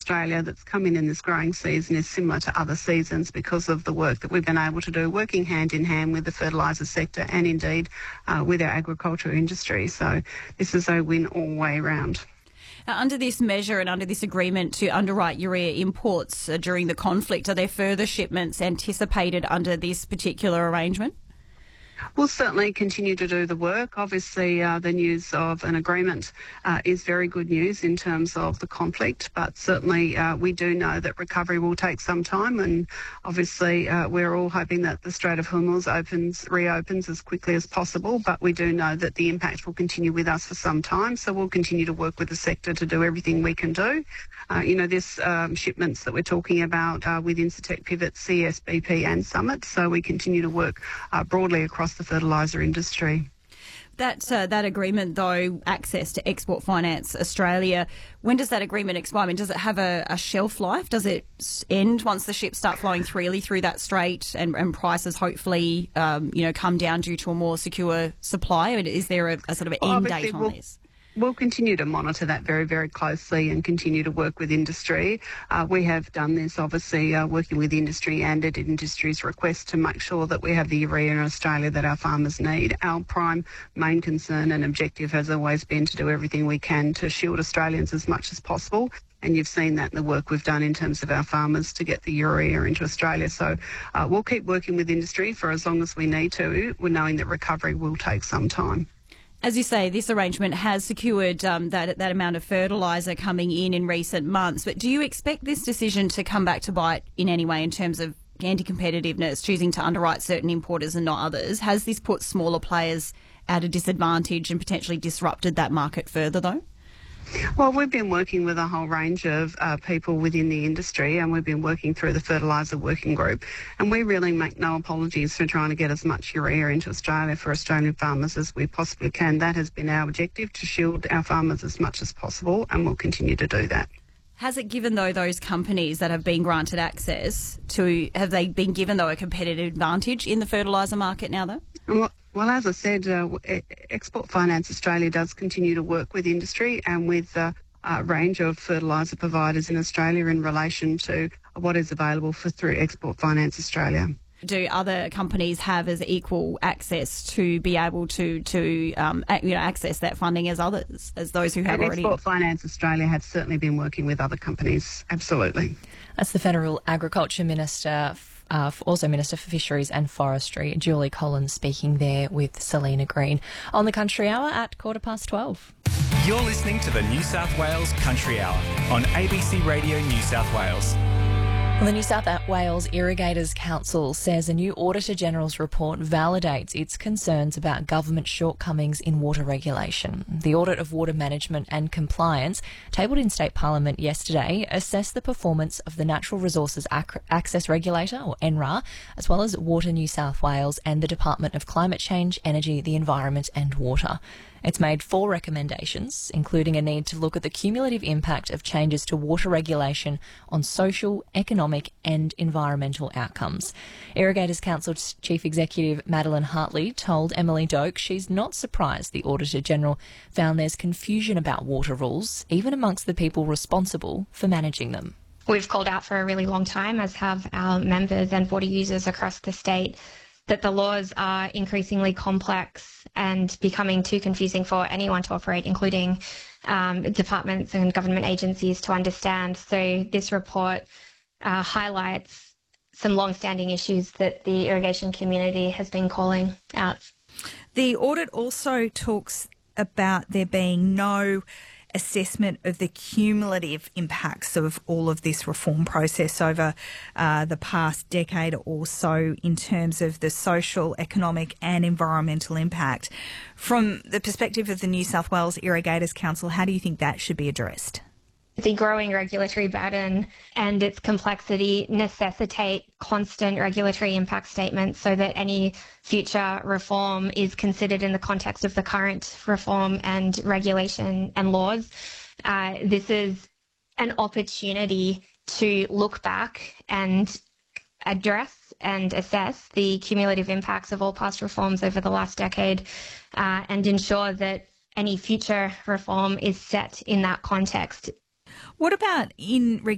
Australia that's come in this growing season is similar to other seasons because of the work that we've been able to do, working hand in hand with the fertiliser sector and indeed with our agricultural industry. So this is a win all way round. Under this measure and under this agreement to underwrite urea imports during the conflict, are there further shipments anticipated under this particular arrangement? We'll certainly continue to do the work. Obviously, the news of an agreement is very good news in terms of the conflict, but certainly we do know that recovery will take some time, and obviously we're all hoping that the Strait of Hormuz reopens as quickly as possible, but we do know that the impact will continue with us for some time, so we'll continue to work with the sector to do everything we can do. This shipments that we're talking about with Incitec Pivot, CSBP and Summit, so we continue to work broadly across the fertiliser industry. That agreement, though, access to Export Finance Australia, when does that agreement expire? I mean, does it have a shelf life? Does it end once the ships start flowing freely through that strait and prices hopefully, come down due to a more secure supply? I mean, is there a sort of an end date on this? We'll continue to monitor that very, very closely and continue to work with industry. We have done this, obviously, working with industry and at industry's request to make sure that we have the urea in Australia that our farmers need. Our prime main concern and objective has always been to do everything we can to shield Australians as much as possible. And you've seen that in the work we've done in terms of our farmers to get the urea into Australia. So we'll keep working with industry for as long as we need to. We're knowing that recovery will take some time. As you say, this arrangement has secured that amount of fertiliser coming in recent months. But do you expect this decision to come back to bite in any way in terms of anti-competitiveness, choosing to underwrite certain importers and not others? Has this put smaller players at a disadvantage and potentially disrupted that market further, though? Well, we've been working with a whole range of people within the industry, and we've been working through the fertiliser working group, and we really make no apologies for trying to get as much urea into Australia for Australian farmers as we possibly can. That has been our objective, to shield our farmers as much as possible, and we'll continue to do that. Has it given, though, those companies that have been granted access have they been given, though, a competitive advantage in the fertiliser market now, though? Well, as I said, Export Finance Australia does continue to work with industry and with a range of fertiliser providers in Australia in relation to what is available through Export Finance Australia. Do other companies have as equal access to be able to access that funding as others, as those who have already? Export Finance Australia have certainly been working with other companies, absolutely. That's the Federal Agriculture Minister, also Minister for Fisheries and Forestry, Julie Collins, speaking there with Selena Green on the Country Hour at 12:15. You're listening to the New South Wales Country Hour on ABC Radio New South Wales. Well, the New South Wales Irrigators Council says a new Auditor General's report validates its concerns about government shortcomings in water regulation. The Audit of Water Management and Compliance, tabled in State Parliament yesterday, assessed the performance of the Natural Resources Access Regulator, or NRA, as well as Water New South Wales and the Department of Climate Change, Energy, the Environment and Water. It's made 4 recommendations, including a need to look at the cumulative impact of changes to water regulation on social, economic and environmental outcomes. Irrigators Council Chief Executive Madeline Hartley told Emily Doak she's not surprised the Auditor General found there's confusion about water rules, even amongst the people responsible for managing them. We've called out for a really long time, as have our members and water users across the state, that the laws are increasingly complex and becoming too confusing for anyone to operate, including departments and government agencies, to understand. So this report highlights some long-standing issues that the irrigation community has been calling out. The audit also talks about there being no assessment of the cumulative impacts of all of this reform process over the past decade or so in terms of the social, economic and environmental impact. From the perspective of the New South Wales Irrigators Council, how do you think that should be addressed? The growing regulatory burden and its complexity necessitate constant regulatory impact statements so that any future reform is considered in the context of the current reform and regulation and laws. This is an opportunity to look back and address and assess the cumulative impacts of all past reforms over the last decade and ensure that any future reform is set in that context. What about in